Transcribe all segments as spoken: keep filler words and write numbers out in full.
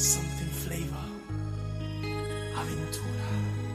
Something flavor. Aventura.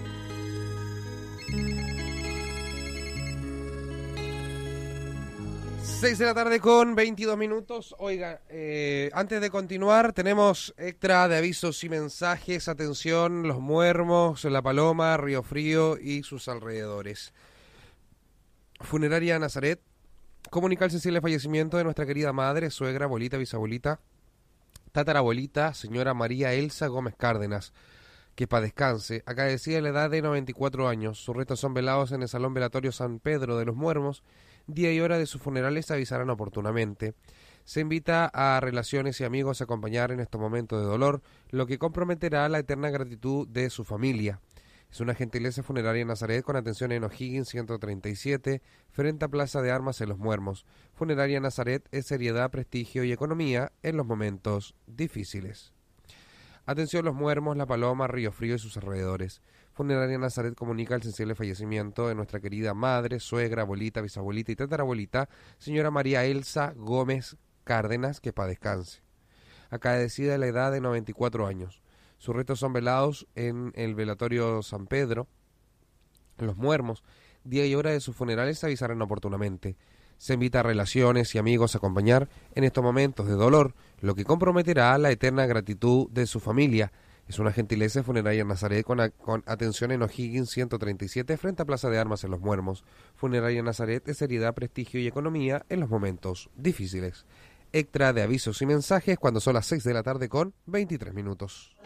seis de la tarde con veintidós minutos. Oiga, eh, antes de continuar, tenemos extra de avisos y mensajes. Atención, Los Muermos, La Paloma, Río Frío y sus alrededores. Funeraria Nazaret comunica el sensible fallecimiento de nuestra querida madre, suegra, abuelita, bisabuelita, tatarabuelita, señora María Elsa Gómez Cárdenas, que pa' descanse, acadecida a la edad de noventa y cuatro años. Sus restos son velados en el Salón Velatorio San Pedro de los Muermos. Día y hora de sus funerales se avisarán oportunamente. Se invita a relaciones y amigos a acompañar en estos momentos de dolor, lo que comprometerá la eterna gratitud de su familia. Es una gentileza funeraria en Nazaret con atención en O'Higgins ciento treinta y siete, frente a Plaza de Armas en Los Muermos. Funeraria Nazaret es seriedad, prestigio y economía en los momentos difíciles. Atención, Los Muermos, La Paloma, Río Frío y sus alrededores. Funeraria Nazaret comunica el sensible fallecimiento de nuestra querida madre, suegra, abuelita, bisabuelita y tatarabuelita, señora María Elsa Gómez Cárdenas, que pa' descanse. Acadecida a la edad de noventa y cuatro años. Sus restos son velados en el velatorio San Pedro, en Los Muermos. Día y hora de sus funerales se avisarán oportunamente. Se invita a relaciones y amigos a acompañar en estos momentos de dolor, lo que comprometerá la eterna gratitud de su familia. Es una gentileza funeraria en Nazaret con, a, con atención en O'Higgins ciento treinta y siete, frente a Plaza de Armas en Los Muermos. Funeraria Nazaret es seriedad, prestigio y economía en los momentos difíciles. Extra de avisos y mensajes cuando son las seis de la tarde con veintitrés minutos.